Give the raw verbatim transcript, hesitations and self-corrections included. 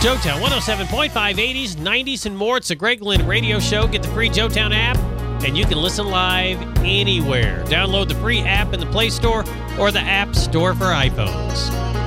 Joetown, one oh seven point five, eighties, nineties, and more. It's the Greg Lynn Radio Show. Get the free Joetown app, and you can listen live anywhere. Download the free app in the Play Store or the App Store for iPhones.